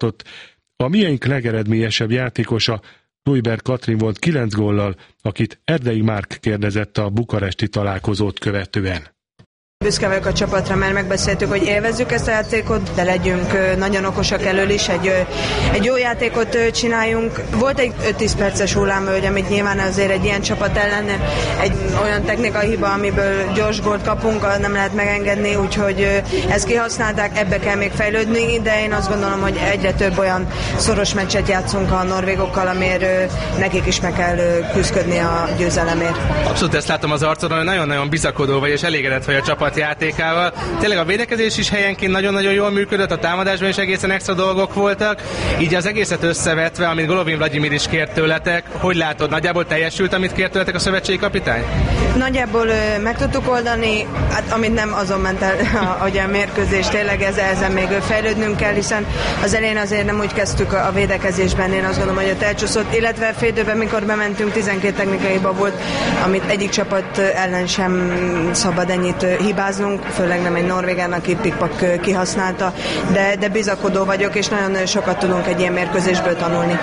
tartott. A miénk legeredményesebb játékosa Lujber Katrin volt 9 góllal, akit Erdei Márk kérdezett a bukaresti találkozót követően. Büszke vagyok a csapatra, mert megbeszéltük, hogy élvezzük ezt a játékot, de legyünk nagyon okosak elől is, egy jó játékot csináljunk. Volt egy 5-10 perces hullámvölgy, amit nyilván azért egy ilyen csapat ellen egy olyan technikai hiba, amiből gyors gólt kapunk, nem lehet megengedni, úgyhogy ezt kihasználták, ebbe kell még fejlődni, de én azt gondolom, hogy egyre több olyan szoros meccset játszunk a norvégokkal, amiért nekik is meg kell küzdködni a győzelemért. Abszolút ezt látom az arcodon, hogy nagyon-nagyon bizakodó vagy és elégedett vagy a csapat játékával. Tényleg a védekezés is helyenként nagyon-nagyon jól működött, a támadásban is egészen extra dolgok voltak. Így az egészet összevetve, amit Golovin Vladimir is kért tőletek, hogy látod, nagyjából teljesült, amit kért tőletek a szövetségi kapitány? Nagyjából meg tudtuk oldani, hát amit nem azon ment el a mérkőzés, tényleg ezen még fejlődnünk kell, hiszen az elején azért nem úgy kezdtük a védekezésben, én azt gondolom, hogy ott elcsúszott, illetve fél időben, mikor bementünk, 12 technikai hiba volt, amit egyik csapat ellen sem szabad ennyit hibáznunk, főleg nem egy norvégán, aki pikpak kihasználta, de bizakodó vagyok, és nagyon sokat tudunk egy ilyen mérkőzésből tanulni.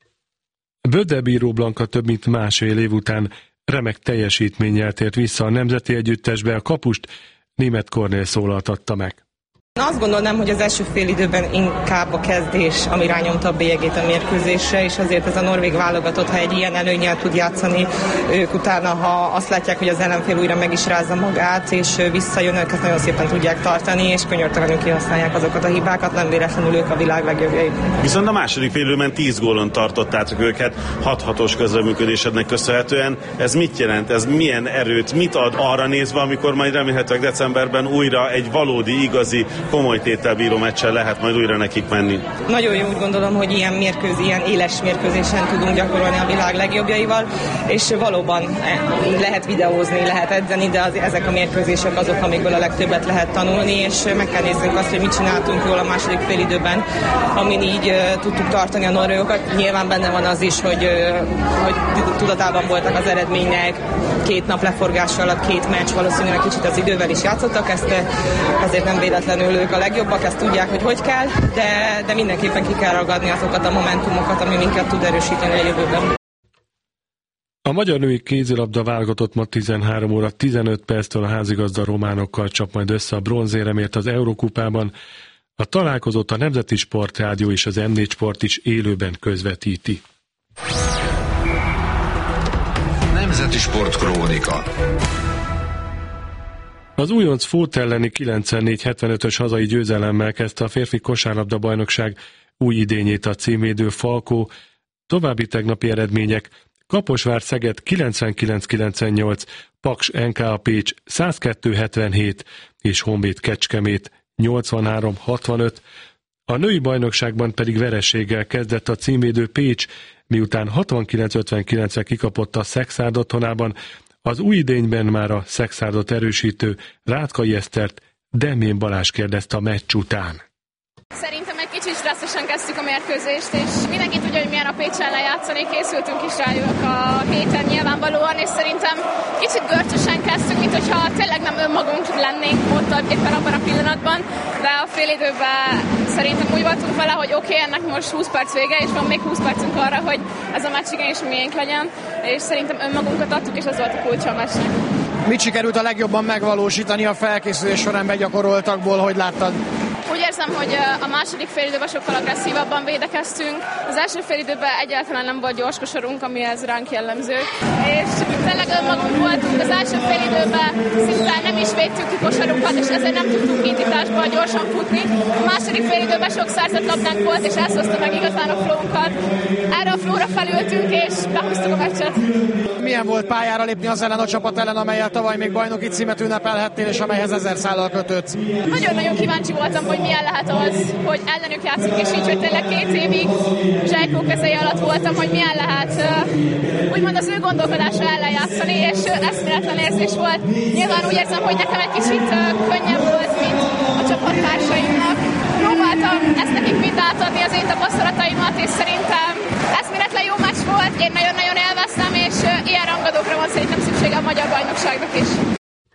Böde Bíró Blanka több mint másfél év után remek teljesítménnyel tért vissza a nemzeti együttesbe, a kapust Németh Kornél szólaltatta meg. Azt gondolnám, hogy az első fél időben inkább a kezdés, ami rányomta a bélyegét a mérkőzésre, és azért ez a norvég válogatott, ha egy ilyen előnnyel tud játszani, ők utána, ha azt látják, hogy az ellenfél újra meg is rázza magát, és visszajön, őket nagyon szépen tudják tartani, és könyörtelenül kihasználják azokat a hibákat, nem véletlenül ők a világ legjobbjai. Viszont a második fél időben 10 gólon tartottátok őket, 6-6-os közreműködésednek köszönhetően. Ez mit jelent? Ez milyen erőt, mit ad arra nézve, amikor majd remélhetőleg decemberben újra egy valódi, igazi, komoly téttel bíró meccsen lehet majd újra nekik menni? Nagyon jó, úgy gondolom, hogy ilyen éles mérkőzésen tudunk gyakorolni a világ legjobbjaival, és valóban lehet videózni, lehet edzeni, de ezek a mérkőzések azok, amikből a legtöbbet lehet tanulni, és meg kell néznünk azt, hogy mit csináltunk jól a második félidőben, amin így tudtuk tartani a norvégokat. Nyilván benne van az is, hogy tudatában voltak az eredmények, 2 nap leforgása alatt 2 meccs, valószínűleg kicsit az idővel is játszottak, ezért nem véletlenül ők a legjobbak, ezt tudják, hogy kell, de mindenképpen ki kell ragadni azokat a momentumokat, ami minket tud erősíteni a jövőben. A magyar női kézilabda válogatott ma 13 óra 15 perctől a házigazda románokkal csap majd össze a bronzéremért az Eurokupában. A találkozót a Nemzeti Sportrádió és az M4 Sport is élőben közvetíti. Nemzeti Sport Krónika. Az újonc Fót elleni 94-75-ös hazai győzelemmel kezdte a férfi kosárlabda bajnokság új idényét a címvédő Falkó. További tegnapi eredmények: Kaposvár-Szeged 99-98, Paks NKA Pécs 102-77 és Honvéd Kecskemét 83-65. A női bajnokságban pedig vereséggel kezdett a címvédő Pécs, miután 69-59-re kikapott a Szexárd otthonában. Az új idényben már a Szexárdot erősítő Rátkai Esztert Demén Balázs kérdezte a meccs után. Szerintem egy kicsit stresszesen kezdtük a mérkőzést, és mindenki tudja, hogy milyen a Pécs ellen játszani, készültünk is rájuk a héten nyilvánvalóan, és szerintem kicsit görcsösen kezdtünk, mint hogyha tényleg nem önmagunk lennénk ott éppen abban a pillanatban, de a félidőben szerintem úgy voltunk vele, hogy oké, ennek most 20 perc vége, és van még 20 percünk arra, hogy ez a meccs igenis miénk legyen, és szerintem önmagunkat adtuk, és ez volt a kulcsa a meccsnek. Mit sikerült a legjobban megvalósítani a felkészülés során begyakoroltakból, hogy láttad? Úgy érzem, hogy a második félidőben sokkal agresszívabban védekeztünk. Az első félidőben egyáltalán nem volt gyors kosarunk, ami ez ránk jellemző. És tényleg önmagunk voltunk az első félidőben, szinte nem is védtük ki kosarunkat, és ezért nem tudtunk indításba gyorsan futni. A második félidőben sok szerzett labdánk volt, és ez hozta meg igazán a flónkat. Erre a flóra felültünk, és behúztuk a meccset. Milyen volt pályára lépni az ellen a csapat ellen, amellyel tavaly még bajnoki címet ünnepelhettél, és amelyhez 1000 szállal kötődsz? Nagyon-nagyon kíváncsi voltam, hogy milyen lehet az, hogy ellenük játszunk, és így, hogy tényleg 2 évig Zsajkó kezei alatt voltam, hogy milyen lehet úgymond az ő gondolkodása ellen játszani, és eszméletlen érzés volt. Nyilván úgy érzem, hogy nekem egy kicsit könnyebb volt, mint a csapattársaimnak. Próbáltam ezt nekik mind átadni, az én tapasztalataimat, és szerintem eszméletlen jó meccs volt, én nagyon-nagyon élveztem, és ilyen rangadókra van szerintem szüksége a magyar bajnokságnak is.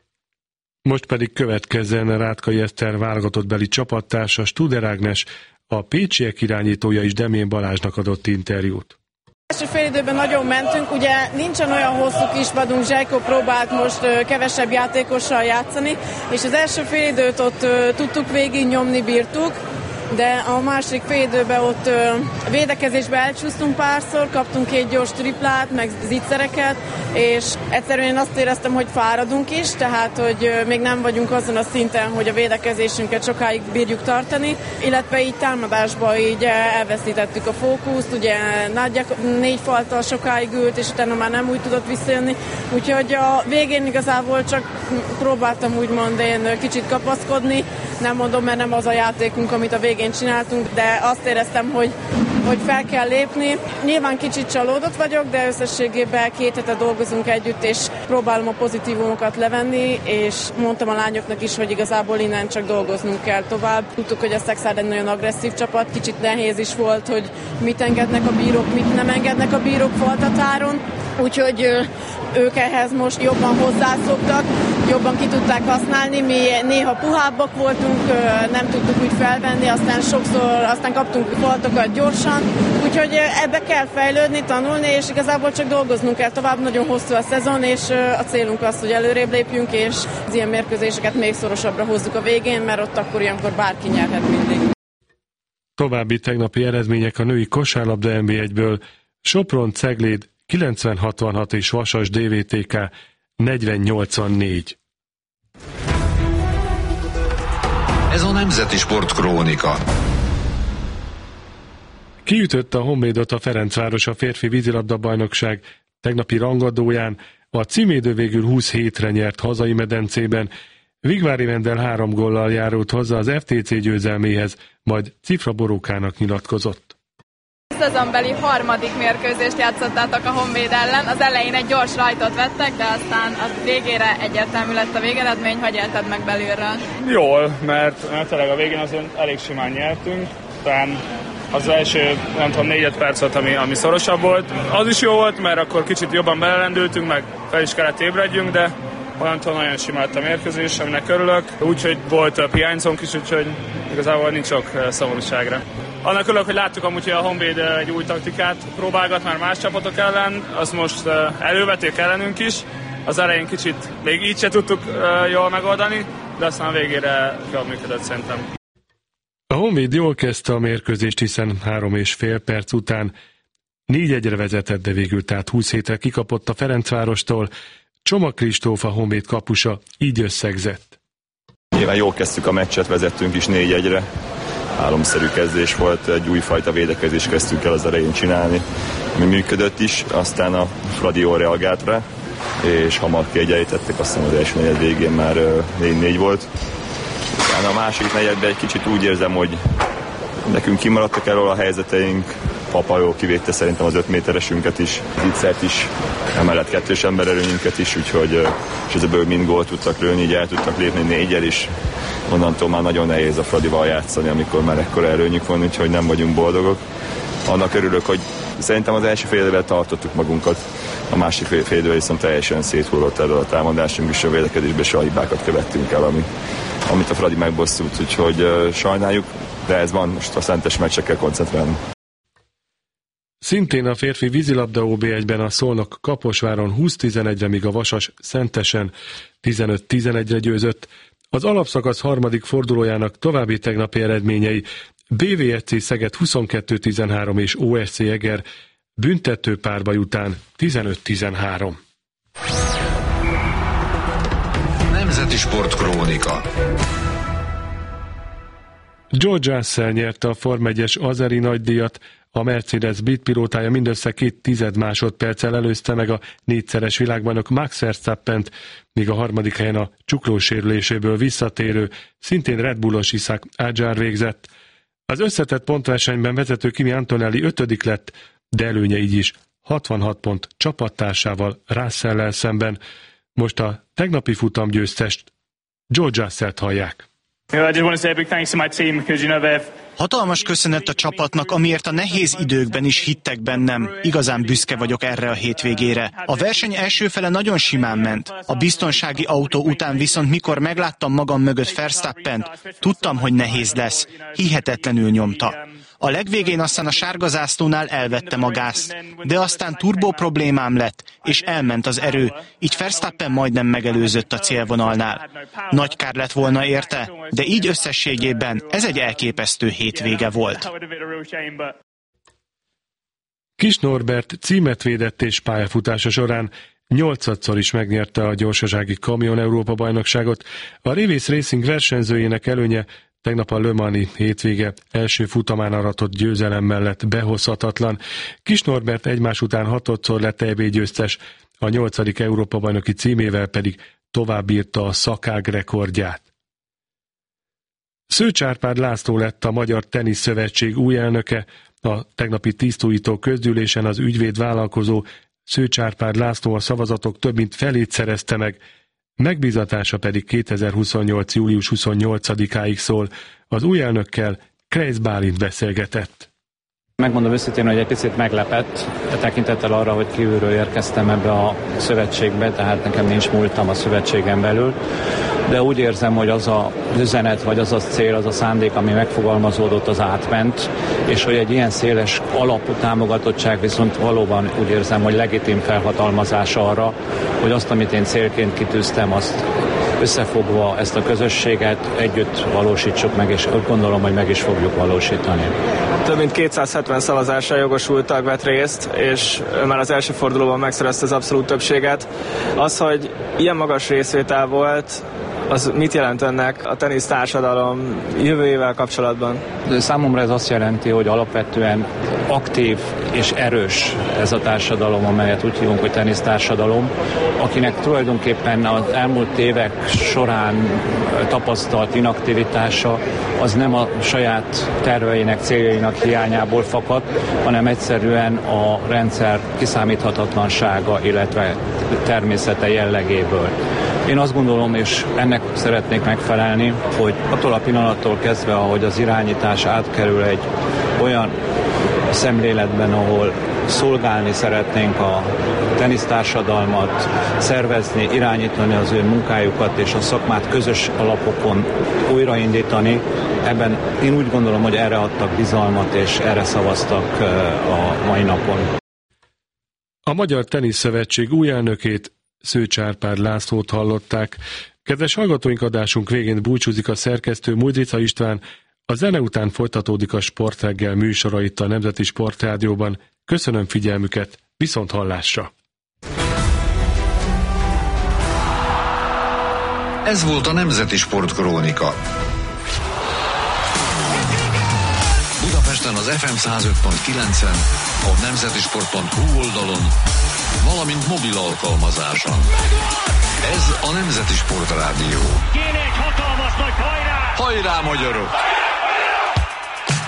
Most pedig következzen Rátkai Eszter válogatottbeli csapattársa, Studer Ágnes, a pécsiek irányítója is Demén Balázsnak adott interjút. Első félidőben nagyon mentünk, ugye nincsen olyan hosszú kispadunk, Zsajko próbált most kevesebb játékossal játszani, és az első félidőt ott tudtuk végignyomni, bírtuk, de a második félidőben ott védekezésbe elcsúsztunk párszor, kaptunk 2 gyors triplát, meg zicsereket, és egyszerűen én azt éreztem, hogy fáradunk is, tehát hogy még nem vagyunk azon a szinten, hogy a védekezésünket sokáig bírjuk tartani, illetve így támadásban így elveszítettük a fókuszt, ugye Nadja 4 faltal sokáig ült, és utána már nem úgy tudott visszajönni, úgyhogy a végén igazából csak próbáltam úgymond én kicsit kapaszkodni, nem mondom, mert nem az a játékunk, amit a végén csináltunk, de azt éreztem, hogy fel kell lépni. Nyilván kicsit csalódott vagyok, de összességében 2 hete dolgozunk együtt, és próbálom a pozitívumokat levenni, és mondtam a lányoknak is, hogy igazából innen csak dolgoznunk kell tovább. Tudtuk, hogy a Szexárd egy nagyon agresszív csapat, kicsit nehéz is volt, hogy mit engednek a bírók, mit nem engednek a bírók faltatáron, úgyhogy ők ehhez most jobban hozzászoktak, jobban ki tudták használni, mi néha puhábbak voltunk, nem tudtuk úgy felvenni, aztán kaptunk faltokat gyorsan, úgyhogy ebbe kell fejlődni, tanulni, és igazából csak dolgoznunk kell tovább, nagyon hosszú a szezon, és a célunk az, hogy előrébb lépjünk, és az ilyen mérkőzéseket még szorosabbra hozzuk a végén, mert ott akkor ilyenkor bárki nyerhet mindig. További tegnapi eredmények a női kosárlabda NB1-ből: Sopron-Cegléd 90-66 és Vasas DVTK 40-84. Ez a Nemzeti Sport Krónika. Kiütötte a Honvédot a Ferencváros a férfi vízilabda-bajnokság tegnapi rangadóján, a címédő végül 27-re nyert hazai medencében, Vigvári Vendel 3 góllal járult hozzá az FTC győzelméhez, majd Cifra Borókának nyilatkozott. Szezonbeli 3. mérkőzést játszottátok a Honvéd ellen. Az elején egy gyors rajtot vettek, de aztán a végére egyértelmű lett a végeredmény. Hogy élted meg belülről? Jól, mert tényleg a végén azért elég simán nyertünk. Talán az első, nem tudom, 4 perc volt, ami szorosabb volt. Az is jó volt, mert akkor kicsit jobban belelendültünk, meg fel is kellett ébredjünk, de onnantól nagyon sima lett a mérkőzés, aminek örülök. Úgyhogy volt több hiányzónk is, úgyhogy igazából nincs sok szomorúságra. Annak örülök, hogy láttuk amúgy, hogy a Honvéd egy új taktikát próbálgat már más csapatok ellen, azt most elővették ellenünk is. Az elején kicsit még így se tudtuk jól megoldani, de aztán a végére jól működött szerintem. A Honvéd jól kezdte a mérkőzést, hiszen 3,5 perc után 4-1-re vezetett, de végül tehát 27-re kikapott a Ferencvárostól. Csoma Kristóf, a Honvéd kapusa, így összegzett. Nyilván jól kezdtük a meccset, vezettünk is 4-1-re. Álomszerű kezdés volt, egy újfajta védekezést kezdtünk el az elején csinálni, ami működött is, aztán a Fradi jól reagált rá, és hamar kiegyenlítettek, aztán az első negyed végén már 4-4 volt. Utána a második negyedben egy kicsit úgy érzem, hogy nekünk kimaradtak elől a helyzeteink, Papa jól kivédte szerintem az 5 méteresünket is, Zicsert is, emellett 2-es embererőnyünket is, úgyhogy és ezekből mind gólt tudtak lőni, így el tudtak lépni 4-el is. Onnantól már nagyon nehéz a Fradival játszani, amikor már ekkora erőnyük van, úgyhogy nem vagyunk boldogok. Annak örülök, hogy szerintem az első fél időben tartottuk magunkat, a másik fél időben viszont teljesen széthullott elő a támadásunk, és a védekezésben se a hibákat követtünk el, amit a Fradi megbosszult, úgyhogy sajnáljuk, de ez van, most a szentes meccsre kell koncentrálni. Szintén a férfi vízilabda OB1-ben a Szolnok Kaposváron 20-11-re, míg a Vasas Szentesen 15-11-re győzött. Az alapszakasz 3. fordulójának további tegnapi eredményei: BVSC Szeged 22-13 és OSC Eger büntető párbaj után 15-13. Nemzeti Sport Krónika. George Russell nyerte a Form 1-es azeri nagydíjat, a Mercedes brit pilótája mindössze 0,2 másodperccel előzte meg a 4-szeres világbajnok Max Verstappent, míg a 3. helyen a csuklósérüléséből visszatérő, szintén Red Bullos Isaac Adjar végzett. Az összetett pontversenyben vezető Kimi Antonelli 5. lett, de előnye így is 66 pont csapattársával, Russell-lel szemben. Most a tegnapi futamgyőztest, George Russellt hallják. Hatalmas köszönet a csapatnak, amiért a nehéz időkben is hittek bennem. Igazán büszke vagyok erre a hétvégére. A verseny első fele nagyon simán ment. A biztonsági autó után viszont mikor megláttam magam mögött Verstappent, tudtam, hogy nehéz lesz. Hihetetlenül nyomta. A legvégén aztán a sárga zászlónál elvettem a gázt, de aztán turbó problémám lett, és elment az erő, így Verstappen majdnem megelőzött a célvonalnál. Nagy kár lett volna érte, de így összességében ez egy elképesztő hétvége volt. Kis Norbert címet védett és pályafutása során 8-szor is megnyerte a gyorsasági kamion Európa-bajnokságot. A Rivis Racing versenyzőjének előnye tegnap a Le Mans-i hétvége első futamán aratott győzelem mellett behozhatatlan. Kis Norbert egymás után 6-szor lett EB-győztes, a 8. Európa-bajnoki címével pedig továbbírta a szakág rekordját. Szőcs Árpád László lett a Magyar Tenisz Szövetség új elnöke. A tegnapi tisztújító közgyűlésen az ügyvéd vállalkozó Szőcs Árpád László a szavazatok több mint felét szerezte meg, megbízatása pedig 2028. július 28-áig szól. Az új elnökkel Kreisz Bálint beszélgetett. Megmondom őszintén, hogy egy picit meglepett, tekintettel arra, hogy kívülről érkeztem ebbe a szövetségbe, tehát nekem nincs múltam a szövetségen belül, de úgy érzem, hogy az az üzenet, vagy az a cél, az a szándék, ami megfogalmazódott, az átment, és hogy egy ilyen széles alapú támogatottság viszont valóban úgy érzem, hogy legitim felhatalmazás arra, hogy azt, amit én célként kitűztem, azt összefogva ezt a közösséget együtt valósítsuk meg, és úgy gondolom, hogy meg is fogjuk valósítani. Több mint 270 szavazásra jogosultak vett részt, és már az első fordulóban megszerezte az abszolút többséget. Az, hogy ilyen magas részvétel volt, az mit jelent önnek a tenisz társadalom jövőjével kapcsolatban? Számomra ez azt jelenti, hogy alapvetően aktív és erős ez a társadalom, amelyet úgy hívunk, hogy tenisztársadalom, akinek tulajdonképpen az elmúlt évek során tapasztalt inaktivitása az nem a saját terveinek, céljainak hiányából fakad, hanem egyszerűen a rendszer kiszámíthatatlansága, illetve természete jellegéből. Én azt gondolom, és ennek szeretnék megfelelni, hogy attól a pillanattól kezdve, ahogy az irányítás átkerül egy olyan szemléletben, ahol szolgálni szeretnénk a tenisztársadalmat, szervezni, irányítani az ő munkájukat és a szakmát közös alapokon újraindítani, ebben én úgy gondolom, hogy erre adtak bizalmat és erre szavaztak a mai napon. A Magyar Tenisz Szövetség új elnökét, Szőcs Árpád Lászlót hallották. Kedves hallgatóink, adásunk végén búcsúzik a szerkesztő Mújdrica István. A zene után folytatódik a Sportreggel műsora itt a Nemzeti Sportrádióban. Köszönöm figyelmüket, viszont hallásra! Ez volt a Nemzeti Sportkrónika. Budapesten az FM 105.9-en, a nemzetisport.hu oldalon, valamint mobil alkalmazáson. Ez a Nemzeti Sportrádió. Kéne egy hatalmas nagy hajrá! Hajrá, magyarok!